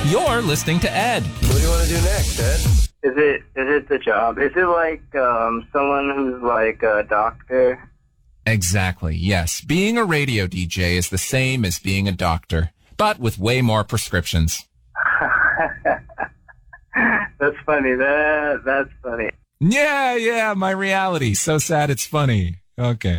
You're listening to Ed. What do you want to do next, Ed? Is it the job? Is it like someone who's like a doctor? Exactly, yes. Being a radio DJ is the same as being a doctor, but with way more prescriptions. That's funny. That's funny. Yeah, my reality. So sad it's funny. Okay.